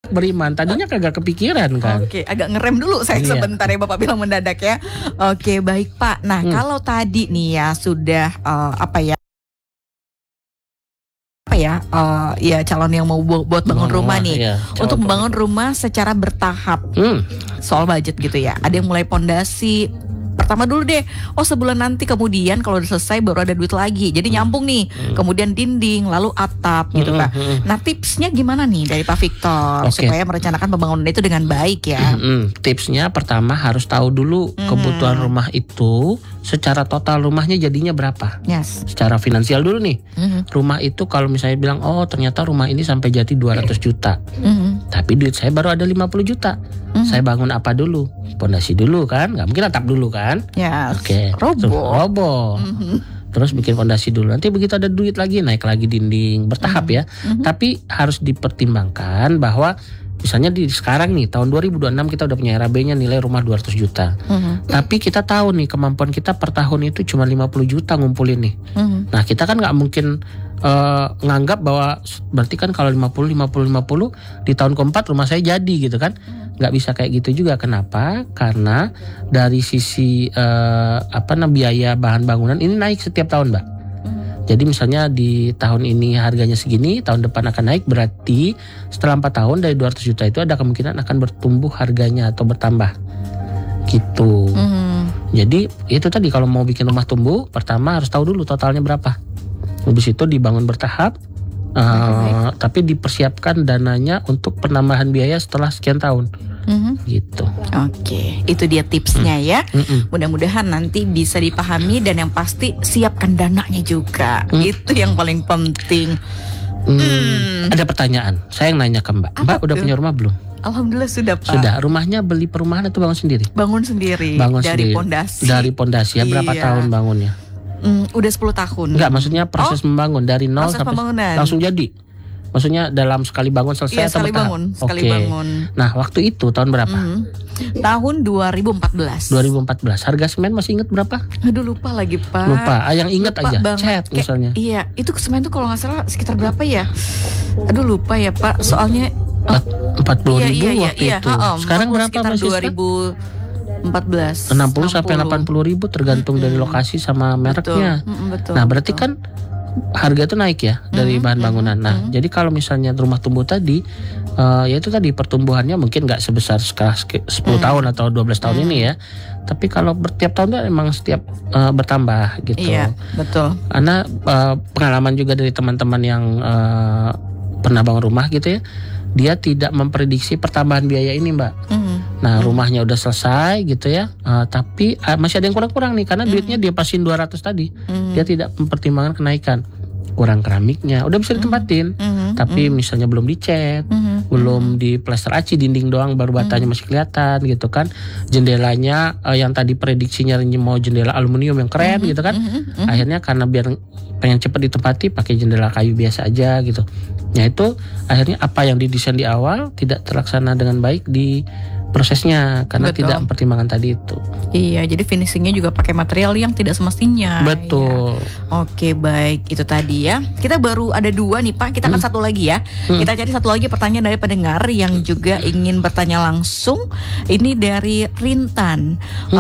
beriman. Tadinya kagak kepikiran kan. Oke, agak ngerem dulu saya sebentar ya Bapak bilang mendadak ya. Oke, baik Pak. Nah, kalau tadi nih ya sudah ya calon yang mau buat bangun rumah nih. Untuk membangun rumah secara bertahap. Soal budget gitu ya. Ada yang mulai pondasi pertama dulu deh. Oh, sebulan nanti, kemudian kalau udah selesai baru ada duit lagi. Jadi nyambung nih. Kemudian dinding, lalu atap gitu Pak. Nah, tipsnya gimana nih dari Pak Victor supaya merencanakan pembangunan itu dengan baik ya? Tipsnya pertama harus tahu dulu kebutuhan rumah itu secara total rumahnya jadinya berapa. Secara finansial dulu nih. Rumah itu kalau misalnya bilang, oh ternyata rumah ini sampai jadi 200 juta. Tapi duit saya baru ada 50 juta. Saya bangun apa dulu? Pondasi dulu kan? Gak mungkin atap dulu kan? Roboh. Terus bikin fondasi dulu. Nanti begitu ada duit lagi, naik lagi dinding. Bertahap ya. Tapi harus dipertimbangkan bahwa misalnya di sekarang nih tahun 2026 kita udah punya RAB-nya nilai rumah 200 juta. Tapi kita tahu nih kemampuan kita per tahun itu cuma 50 juta ngumpulin nih. Nah, kita kan nggak mungkin nganggap bahwa berarti kan kalau 50 di tahun keempat rumah saya jadi gitu kan. Nggak bisa kayak gitu juga. Kenapa? Karena dari sisi biaya bahan bangunan ini naik setiap tahun, Mbak. Jadi misalnya di tahun ini harganya segini, tahun depan akan naik, berarti setelah 4 tahun dari 200 juta itu ada kemungkinan akan bertumbuh harganya atau bertambah gitu. Jadi itu tadi, kalau mau bikin rumah tumbuh, pertama harus tahu dulu totalnya berapa. Habis itu dibangun bertahap, tapi dipersiapkan dananya untuk penambahan biaya setelah sekian tahun. Gitu. Oke, itu dia tipsnya ya. Mudah-mudahan nanti bisa dipahami dan yang pasti siapkan dananya juga. Itu yang paling penting. Ada pertanyaan, saya yang nanya ke Mbak. Mbak udah punya rumah belum? Alhamdulillah sudah Pak. Sudah. Rumahnya beli perumahan atau bangun sendiri? Bangun sendiri. Dari pondasi. Dari pondasi ya. Berapa tahun bangunnya? Udah 10 tahun. Enggak, maksudnya proses membangun dari nol sampai langsung jadi. Maksudnya dalam sekali bangun selesai atau bertahap? Sekali bangun. Nah, waktu itu tahun berapa? Tahun 2014. Harga semen masih ingat berapa? Aduh, lupa lagi Pak. Lupa, yang ingat aja. Cat misalnya. Iya, itu semen tuh kalau nggak salah sekitar berapa ya? Aduh, lupa ya Pak. Soalnya 40.000 waktu itu. Sekarang berapa masih? 2014. 60 sampai 80.000 tergantung dari lokasi sama mereknya. Betul. Nah, berarti kan harga itu naik ya dari bahan bangunan. Nah, jadi kalau misalnya rumah tumbuh tadi, ya itu tadi pertumbuhannya mungkin nggak sebesar 10 tahun atau 12 tahun ini ya. Tapi kalau tiap tahun tuh emang setiap bertambah gitu. Iya, betul. Karena pengalaman juga dari teman-teman yang pernah bangun rumah gitu ya, dia tidak memprediksi pertambahan biaya ini, Mbak. Nah, rumahnya udah selesai gitu ya, tapi masih ada yang kurang-kurang nih karena duitnya dia pasin 200 tadi. Dia tidak mempertimbangkan kenaikan. Kurang keramiknya, udah bisa ditempatin, tapi misalnya belum dicat, belum di plester aci, dinding doang baru batanya masih kelihatan gitu kan. Jendelanya yang tadi prediksinya mau jendela aluminium yang keren gitu kan. Akhirnya karena biar pengen cepat ditempati pakai jendela kayu biasa aja gitu. Nah, itu akhirnya apa yang didesain di awal tidak terlaksana dengan baik di prosesnya karena tidak mempertimbangkan tadi itu. Iya, jadi finishingnya juga pakai material yang tidak semestinya. Betul. Ya. Oke, baik, itu tadi ya. Kita baru ada 2 nih Pak. Kita akan satu lagi ya. Kita cari satu lagi pertanyaan dari pendengar yang juga ingin bertanya langsung. Ini dari Rintan.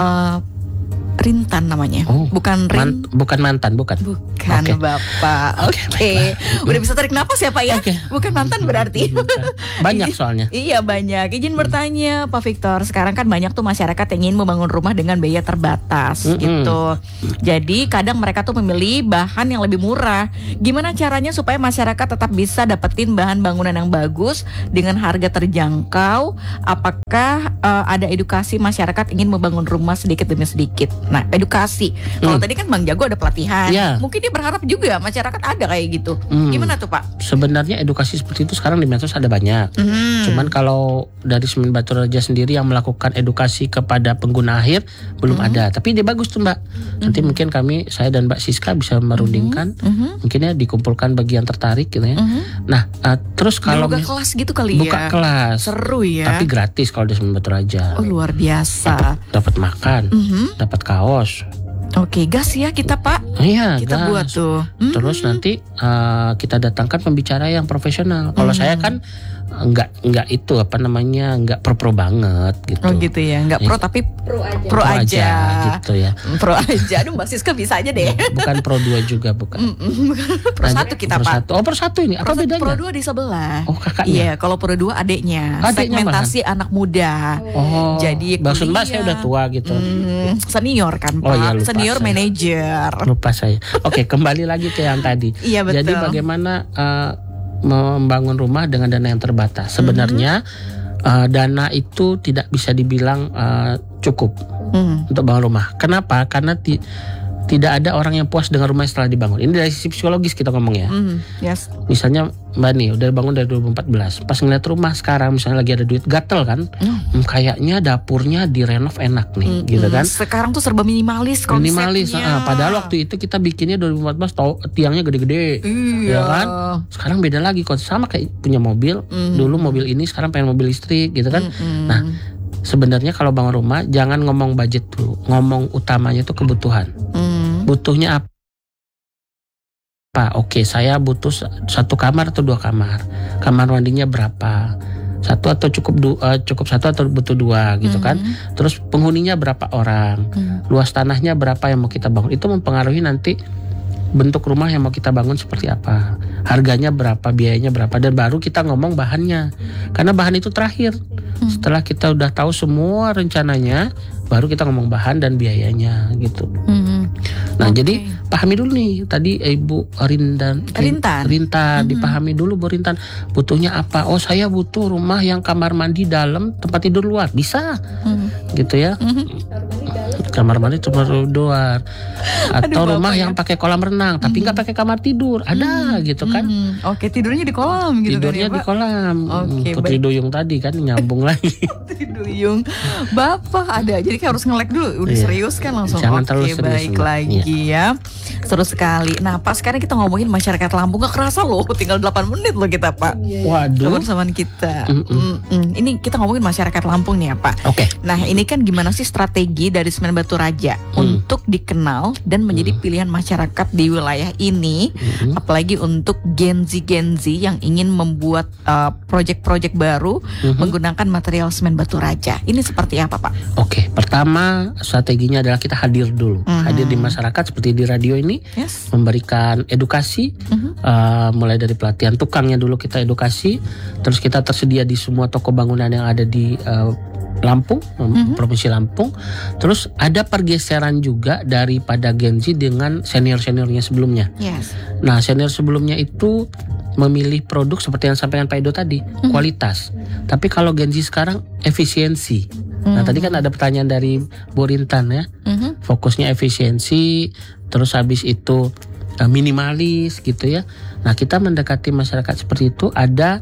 Rintan namanya. Bukan bukan mantan, bukan. Bukan Bapak. Oke. Udah bisa tarik napas ya Pak ya? Bukan mantan berarti. Banyak soalnya. Iya, banyak. Izin bertanya Pak Victor, sekarang kan banyak tuh masyarakat yang ingin membangun rumah dengan biaya terbatas gitu. Jadi kadang mereka tuh memilih bahan yang lebih murah. Gimana caranya supaya masyarakat tetap bisa dapetin bahan bangunan yang bagus dengan harga terjangkau? Apakah ada edukasi masyarakat ingin membangun rumah sedikit demi sedikit? Nah, edukasi. Kalau tadi kan Bang Jago ada pelatihan. Mungkin dia berharap juga masyarakat ada kayak gitu. Gimana tuh Pak? Sebenarnya edukasi seperti itu sekarang di medsos ada banyak. Cuman kalau dari Semen Batu Raja sendiri yang melakukan edukasi kepada pengguna akhir belum ada. Tapi dia bagus tuh Mbak. Nanti mungkin saya dan Mbak Siska bisa merundingkan. Mungkin ya dikumpulkan bagi yang tertarik gitu ya. Nah, terus kalau buka kelas gitu kali buka kelas. Seru ya. Tapi gratis kalau di Semen Batu Raja. Oh, luar biasa. Dapat makan, dapat kaos. Oke, gas ya kita Pak. Iya, Kita gas. buat tuh. Terus nanti kita datangkan pembicara yang profesional. Kalau saya kan nggak itu apa namanya, nggak pro banget gitu. Oh gitu ya, nggak pro tapi pro aja. Gitu ya. Pro aja. Aduh Mbak Siska bisa aja deh. Bukan pro 2 juga, bukan. Pro 1 kita pro Pak. 1. Oh, pro 1 ini apa bedanya? Pro 2 di sebelah. Oh, kakaknya. Iya, kalau pro 2 adeknya. Adeknya Segmentasi anak muda. Oh. Jadi maksud Mbak kuliah. saya udah tua gitu. Senior kan Pak. Oh, iya, lupa Senior saya. manager. Lupa saya. Oke, kembali lagi ke yang tadi. Iya betul. Jadi bagaimana membangun rumah dengan dana yang terbatas? Sebenarnya dana itu tidak bisa dibilang cukup untuk bangun rumah. Kenapa? Karena tidak ada orang yang puas dengan rumah yang setelah dibangun. Ini dari sisi psikologis kita ngomong ya. Yes. Misalnya Mbak nih udah bangun dari 2014. Pas ngeliat rumah sekarang misalnya lagi ada duit, gatel kan? Kayaknya dapurnya direnov enak nih, gitu kan? Sekarang tuh serba minimalis konsepnya. Minimalis. Padahal waktu itu kita bikinnya 2014 tiangnya gede-gede. Iya. Ya kan? Sekarang beda lagi konsep, sama kayak punya mobil. Dulu mobil ini, sekarang pengen mobil listrik, gitu kan? Nah, sebenarnya kalau bangun rumah jangan ngomong budget dulu, ngomong utamanya itu kebutuhan. Butuhnya apa? Oke, saya butuh 1 kamar atau 2 kamar. Kamar mandinya berapa? 1 atau cukup 1 atau butuh 2 gitu kan? Terus penghuninya berapa orang? Luas tanahnya berapa yang mau kita bangun? Itu mempengaruhi nanti bentuk rumah yang mau kita bangun seperti apa, harganya berapa, biayanya berapa, dan baru kita ngomong bahannya. Karena bahan itu terakhir. Setelah kita udah tahu semua rencananya, baru kita ngomong bahan dan biayanya gitu. Nah, jadi pahami dulu nih tadi Ibu Rinta, dipahami dulu Bu Rintan, butuhnya apa? Oh, saya butuh rumah yang kamar mandi dalam, tempat tidur luar. Bisa. Gitu ya. Kamar mandi cuma luar. Atau rumah yang pakai kolam renang tapi nggak pakai kamar tidur. Ada gitu kan. Oke, tidurnya di kolam gitu. Tidurnya kan ya, di kolam. Oke, Putri Duyung tadi kan nyambung lagi. Putri Duyung. Bapak ada. Jadi harus nge-lag dulu. Udah Iya. serius kan langsung. Jangan terlalu Oke, serius baik dulu. lagi ya. Seru sekali. Nah, Pak, sekarang kita ngomongin masyarakat Lampung. Gak kerasa loh, tinggal 8 menit loh kita, Pak. Waduh. Kebersamaan kita. Ini kita ngomongin masyarakat Lampung nih ya, Pak. Oke. Nah, ini kan gimana sih strategi dari Semen Batu Raja untuk dikenal dan menjadi pilihan masyarakat di wilayah ini, apalagi untuk Gen Z yang ingin membuat proyek-proyek baru menggunakan material semen batu raja. Ini seperti apa, Pak? Oke, pertama strateginya adalah kita hadir dulu, hadir di masyarakat seperti di radio ini, memberikan edukasi, mulai dari pelatihan tukangnya dulu kita edukasi, terus kita tersedia di semua toko bangunan yang ada di Lampung, Provinsi Lampung. Terus ada pergeseran juga daripada Gen Z dengan senior-seniornya sebelumnya. Nah, senior sebelumnya itu memilih produk seperti yang sampaikan Pak Edo tadi, kualitas. Tapi kalau Gen Z sekarang efisiensi. Nah, tadi kan ada pertanyaan dari Bu Rintan ya. Fokusnya efisiensi, terus habis itu minimalis gitu ya. Nah, kita mendekati masyarakat seperti itu. Ada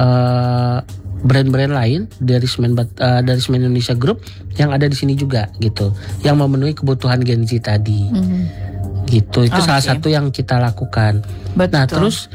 brand-brand lain dari Semen Indonesia Group yang ada di sini juga gitu, yang memenuhi kebutuhan Gen Z tadi. Gitu, itu salah satu yang kita lakukan. Betul. Nah, terus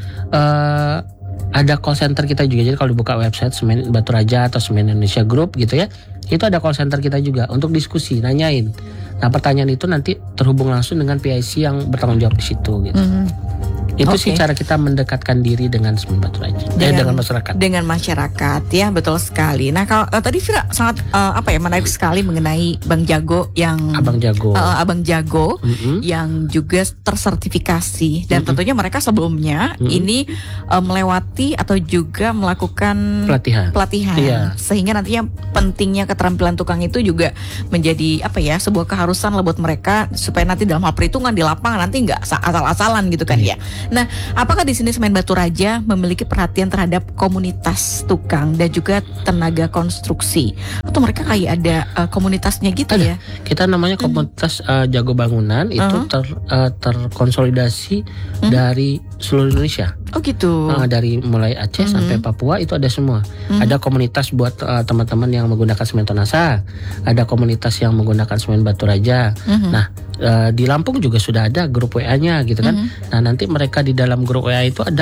ada call center kita juga. Jadi kalau dibuka website Semen Batu Raja atau Semen Indonesia Group gitu ya, itu ada call center kita juga untuk diskusi, nanyain. Nah, pertanyaan itu nanti terhubung langsung dengan PIC yang bertanggung jawab di situ gitu. Itu sih cara kita mendekatkan diri dengan Semen Batu Raja, dengan masyarakat. Dengan masyarakat, ya betul sekali. Nah, kalau tadi Vira sangat menarik sekali mengenai Bang Jago yang Abang Jago, Abang Jago yang juga tersertifikasi dan tentunya mereka sebelumnya ini melewati atau juga melakukan pelatihan. Iya. Sehingga nantinya pentingnya keterampilan tukang itu juga menjadi sebuah keharusan lah buat mereka supaya nanti dalam hal perhitungan di lapangan nanti nggak asal-asalan gitu kan ya. Nah, apakah di sini Semen Batu Raja memiliki perhatian terhadap komunitas tukang dan juga tenaga konstruksi? Atau mereka kayak ada komunitasnya gitu ya? Kita namanya komunitas Jago Bangunan, itu terkonsolidasi dari seluruh Indonesia. Oh gitu. Dari mulai Aceh sampai Papua itu ada semua. Ada komunitas buat teman-teman yang menggunakan semen Tonasa, ada komunitas yang menggunakan Semen Batu Raja. Nah, di Lampung juga sudah ada grup WA-nya gitu kan. Nah, nanti mereka di dalam grup WA itu ada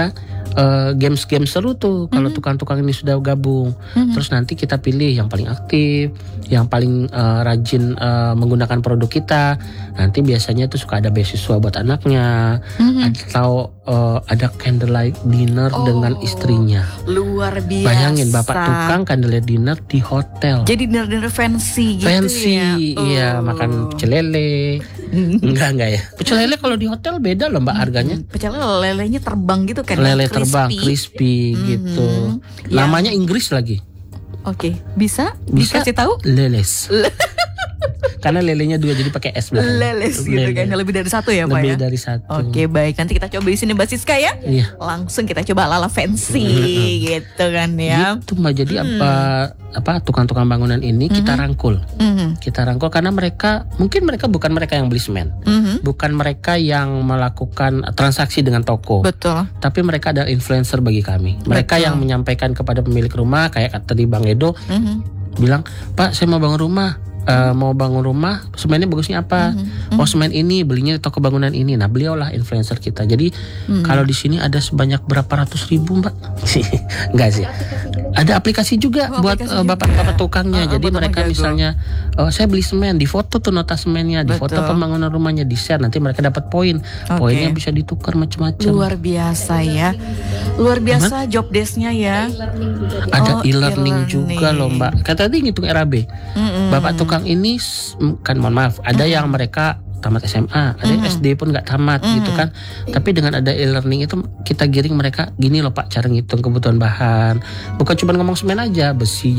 games-games seru tuh kalau tukang-tukang ini sudah gabung. Terus nanti kita pilih yang paling aktif, yang paling rajin menggunakan produk kita. Nanti biasanya tuh suka ada beasiswa buat anaknya, atau ada candlelight dinner dengan istrinya. Luar biasa. Bayangin bapak tukang candlelight dinner di hotel. Jadi dinner fancy gitu Fancy, ya. iya, makan pecel lele. Enggak ya. Pecel lele kalau di hotel beda loh mbak harganya. Pecel lelenya terbang gitu kan. Lele terbang, crispy gitu. Ya. Namanya Inggris lagi. Oke, bisa dikasih tahu? Leles. Karena lelenya dua jadi pakai S belakang. Leles gitu kan. Lebih dari satu ya Pak ya? Lebih dari satu. Oke, baik. Nanti kita coba di sini Mbak Siska ya. Iya. Langsung kita coba ala fancy gitu kan ya. Gitu mbak. Jadi apa tukang-tukang bangunan ini kita rangkul. Kita rangkul karena mereka bukan mereka yang beli semen. Bukan mereka yang melakukan transaksi dengan toko. Betul. Tapi mereka adalah influencer bagi kami. Mereka yang menyampaikan kepada pemilik rumah, kayak tadi Bang Edo bilang, "Pak, saya mau bangun rumah, semennya bagusnya apa? Oh, semen ini belinya di toko bangunan ini." Nah, beliaulah influencer kita. Jadi kalau di sini ada sebanyak berapa ratus ribu, Mbak? Enggak sih. Ada aplikasi juga buat bapak-bapak tukangnya. Jadi mereka misalnya, saya beli semen, di foto tuh nota semennya, di foto pembangunan rumahnya, di share, nanti mereka dapat poin. Poinnya bisa ditukar macam-macam. Luar biasa ya. Luar biasa job desk-nya ya. Ada e-learning juga loh, Mbak. Kata tadi ngitung RAB. Bapak tukang ini kan mohon maaf, ada yang mereka tamat SMA, ada yang SD pun nggak tamat gitu kan. Tapi dengan ada e-learning itu kita giring mereka, gini loh Pak cara ngitung kebutuhan bahan. Bukan cuma ngomong semen aja, besi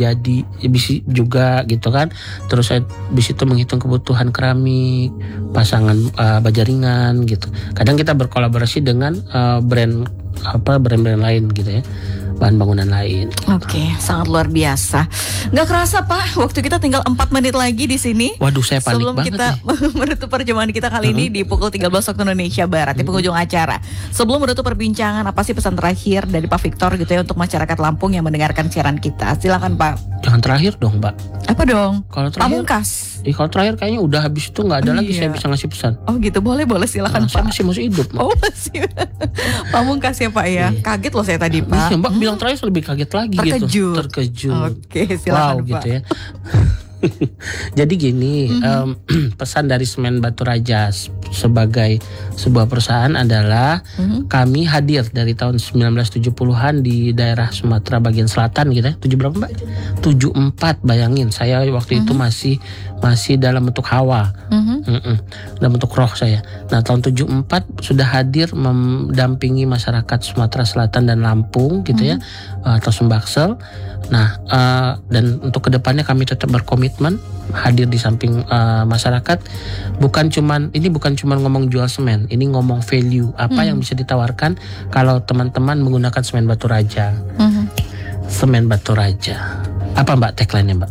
juga gitu kan. Terus saya besi itu menghitung kebutuhan keramik, pasangan baja ringan gitu. Kadang kita berkolaborasi dengan brand-brand lain gitu ya. Bahan bangunan lain. Oke, sangat luar biasa. Nggak kerasa Pak, waktu kita tinggal 4 menit lagi di sini. Waduh, saya panik sebelum banget kita menutup perjumpaan kita kali ini di pukul 13 waktu Indonesia Barat di penghujung acara. Sebelum menutup perbincangan, apa sih pesan terakhir dari Pak Victor gitu ya untuk masyarakat Lampung yang mendengarkan siaran kita? Silakan Pak. Jangan terakhir dong, Mbak. Apa dong? Kalau terakhir, Pamungkas. Kalau terakhir kayaknya udah habis itu nggak ada lagi saya bisa ngasih pesan. Oh gitu, boleh silakan Pak. Saya masih hidup, Mbak. Oh masih. Pamungkas ya Pak ya. Kaget loh saya tadi Pak. Iya, Mbak bilang terakhir lebih kaget lagi gitu. Terkejut. Oke, silakan Pak. Gitu ya. Jadi gini, pesan dari Semen Batu Raja sebagai sebuah perusahaan adalah kami hadir dari tahun 1970-an di daerah Sumatera bagian selatan gitu ya. 7 berapa Mbak? 74, bayangin. Saya waktu itu masih dalam bentuk hawa. Dalam bentuk roh saya. Nah, tahun 74 sudah hadir mendampingi masyarakat Sumatera Selatan dan Lampung gitu ya, atau Sumbaksel. Nah, dan untuk kedepannya kami tetap berkomitmen hadir di samping masyarakat. Bukan cuman ngomong jual semen, ini ngomong value apa yang bisa ditawarkan kalau teman-teman menggunakan Semen Batu Raja. Semen Batu Raja. Apa Mbak tagline-nya Mbak?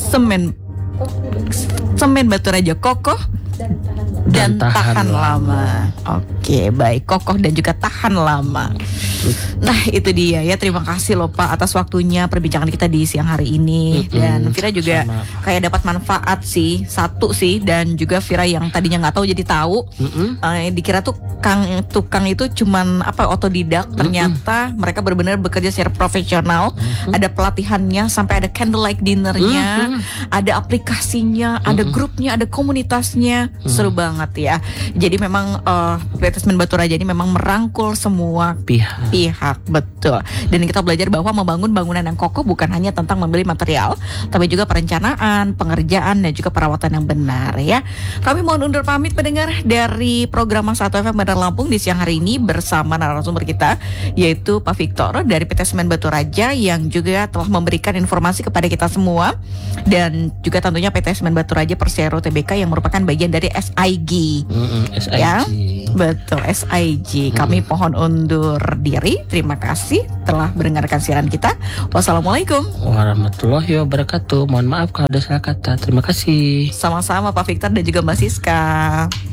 Semen Batu Raja kokoh dan tahan lama. Oke, baik, kokoh dan juga tahan lama. Nah, itu dia ya. Terima kasih loh Pak atas waktunya perbincangan kita di siang hari ini. Dan Vira juga kayak dapat manfaat sih, satu sih. Dan juga Vira yang tadinya nggak tahu jadi tahu. Dikira tuh tukang itu cuman otodidak. Ternyata mereka benar-benar bekerja secara profesional. Ada pelatihannya, sampai ada candlelight dinnernya, ada aplikasinya, ada grupnya, ada komunitasnya. Seru banget ya. Jadi memang PT Semen Batu Raja ini memang merangkul semua pihak, betul. Dan kita belajar bahwa membangun bangunan yang kokoh bukan hanya tentang membeli material, tapi juga perencanaan, pengerjaan, dan juga perawatan yang benar ya. Kami mohon undur pamit pendengar dari program 1 FM Bandar Lampung di siang hari ini bersama narasumber kita, yaitu Pak Victor dari PT Semen Batu Raja yang juga telah memberikan informasi kepada kita semua, dan juga tentunya PT Semen Batu Raja Persero Tbk yang merupakan bagian dari SIG. SIG. Ya, betul, SIG. Kami mohon undur diri. Terima kasih telah mendengarkan siaran kita. Wassalamualaikum warahmatullahi wabarakatuh. Mohon maaf kalau ada salah kata. Terima kasih. Sama-sama Pak Victor dan juga Mbak Siska.